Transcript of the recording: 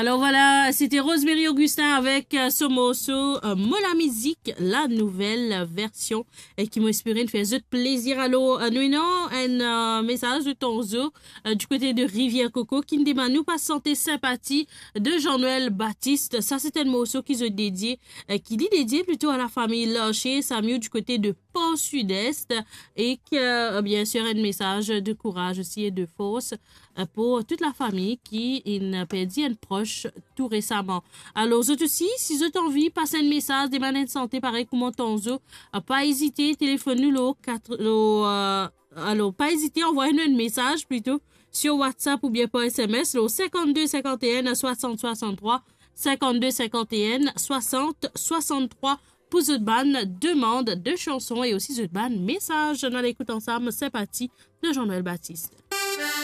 Alors voilà, c'était Rosemary Augustin avec ce morceau Mola Musique, la nouvelle version et qui m'a inspiré de faire de plaisir. Alors, nous avons un message de Tonzo du côté de Rivière Coco qui nous demande nous pas santé sympathie de Jean-Noël Baptiste. Ça, c'est un morceau qui est dédié, qui dit dédié plutôt à la famille Larcher, Samuel du côté de Port-Sud-Est et que, bien sûr, un message de courage aussi et de force pour toute la famille qui a perdu un proche tout récemment. Alors, vous aussi, si vous avez envie, passez un message des manières de santé pareil comme Tonzo, pas hésiter, téléphone-nous alors, pas hésiter, envoyez-nous un message plutôt sur WhatsApp ou bien par SMS, le 52 51 60 63 52 51 60 63 pour Zutban, demande de chansons et aussi Zutban, message. On l'écoute ensemble, sympathie de Jean-Noël Baptiste.